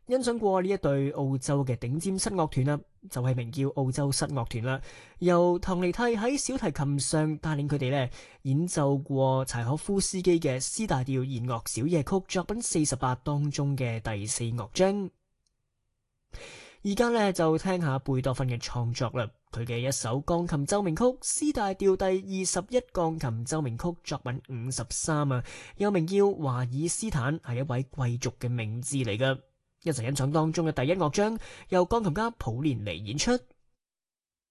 欣賞過呢一隊澳洲嘅頂尖室樂團啦，就係名叫澳洲室樂團啦。由唐尼蒂喺小提琴上帶領佢哋咧演奏過柴可夫斯基嘅 C 大調弦樂小夜曲作品48當中嘅第四樂章。而家咧就聽下貝多芬嘅創作啦，佢嘅一首鋼琴奏鳴曲 C 大調第21鋼琴奏鳴曲作品53啊，又名叫華爾斯坦，係一位貴族嘅名字嚟噶。一齊欣賞當中嘅第一樂章，由鋼琴家普連尼演出。